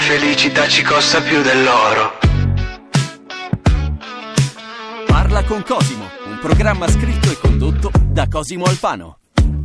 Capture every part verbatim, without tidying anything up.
felicità ci costa più dell'oro. Parla con Cosimo, un programma scritto e condotto da Cosimo Alfano.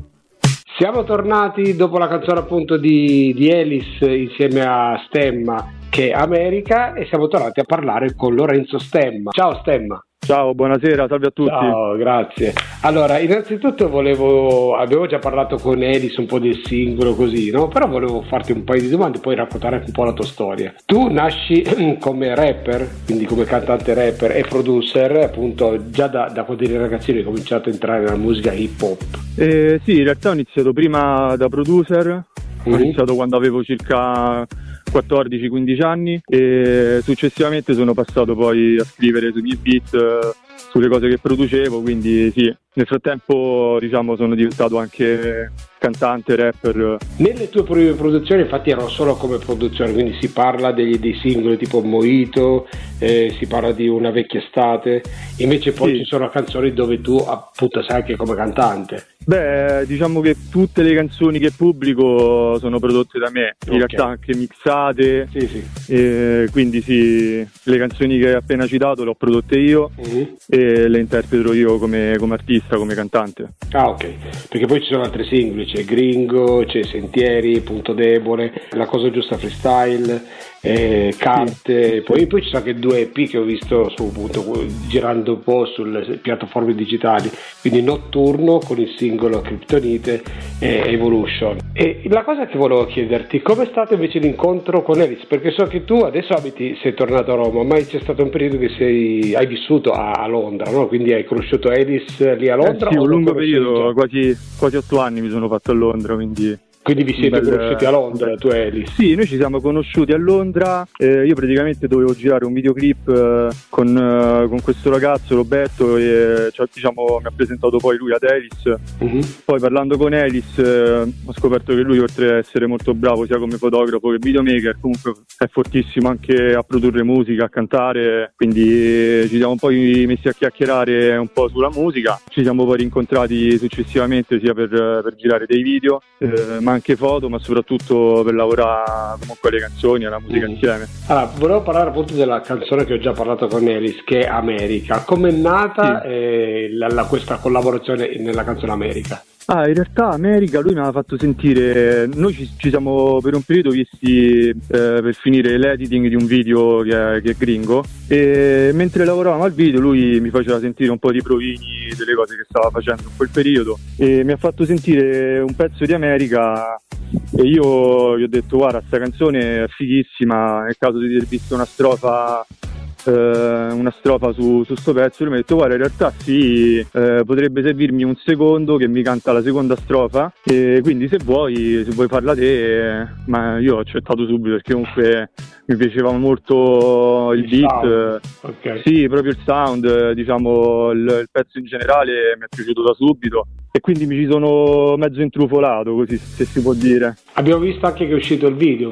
Siamo tornati dopo la canzone appunto di, di Elis insieme a Stemma, che è America, e siamo tornati a parlare con Lorenzo Stemma. Ciao Stemma. Ciao, buonasera, salve a tutti. Ciao, grazie. Allora, innanzitutto volevo, abbiamo già parlato con Elis un po' del singolo così, no? Però volevo farti un paio di domande e poi raccontare anche un po' la tua storia. Tu nasci come rapper, quindi come cantante rapper e producer, appunto già da, da quando eri ragazzino hai cominciato a entrare nella musica hip hop. Eh, sì, in realtà ho iniziato prima da producer, Mm-hmm. ho iniziato quando avevo circa quattordici quindici anni e successivamente sono passato poi a scrivere sui miei beat, eh, sulle cose che producevo, quindi sì, nel frattempo diciamo sono diventato anche cantante, rapper. Nelle tue prime produzioni infatti erano solo come produzione, quindi si parla degli, dei singoli tipo Mojito, eh, si parla di Una vecchia estate, invece poi Sì. ci sono canzoni dove tu appunto sei anche come cantante. Beh, diciamo che tutte le canzoni che pubblico sono prodotte da me, in Ok. realtà anche mixate, Sì, sì. e quindi sì, le canzoni che hai appena citato le ho prodotte io Mm-hmm. e le interpreto io come, come artista, come cantante. Ah, ok, perché poi ci sono altri singoli, c'è Gringo, c'è Sentieri, Punto Debole, La cosa giusta freestyle, eh, Carte, Sì. poi, poi ci sono anche due E P che ho visto su appunto girando un po' sulle piattaforme digitali, quindi Notturno con il singolo Kryptonite e Evolution. E la cosa che volevo chiederti, com'è stato invece l'incontro con Elis? Perché so che tu adesso abiti, sei tornato a Roma, ma c'è stato un periodo che sei, hai vissuto a, a Londra, no? Quindi hai conosciuto Elis lì a Londra? Eh sì, o un lo lungo conoscevi periodo, già? quasi, quasi otto anni mi sono fatto a Londra, quindi... Quindi vi siete un bel- conosciuti a Londra, tu e Elis? Sì, noi ci siamo conosciuti a Londra, eh, io praticamente dovevo girare un videoclip eh, con, eh, con questo ragazzo Roberto e cioè, diciamo, mi ha presentato poi lui ad Elis. Mhm. Poi parlando con Elis eh, ho scoperto che lui, oltre ad essere molto bravo sia come fotografo che videomaker, comunque è fortissimo anche a produrre musica, a cantare, quindi eh, ci siamo poi messi a chiacchierare un po' sulla musica, ci siamo poi rincontrati successivamente sia per, per girare dei video, eh, ma anche foto, ma soprattutto per lavorare comunque alle canzoni, alla musica Mm. insieme. Allora, volevo parlare appunto della canzone che ho già parlato con Elis, che è America. Com'è nata Sì. eh, la- la- questa collaborazione nella canzone America? Ah, in realtà America lui mi aveva fatto sentire, noi ci, ci siamo per un periodo visti eh, per finire l'editing di un video che è, che è Gringo, e mentre lavoravamo al video lui mi faceva sentire un po' di provini delle cose che stava facendo in quel periodo e mi ha fatto sentire un pezzo di America e io gli ho detto guarda, sta canzone è fighissima, nel caso di aver visto una strofa eh, una strofa su, su sto pezzo, lui mi ha detto guarda in realtà sì, eh, potrebbe servirmi un secondo che mi canta la seconda strofa e quindi se vuoi se vuoi farla te, eh, ma io ho accettato subito perché comunque mi piaceva molto il, Il beat, sound, ok. sì, proprio il sound, eh, diciamo il, il pezzo in generale mi è piaciuto da subito e quindi mi ci sono mezzo intrufolato, così se si può dire. Abbiamo visto anche che è uscito il video,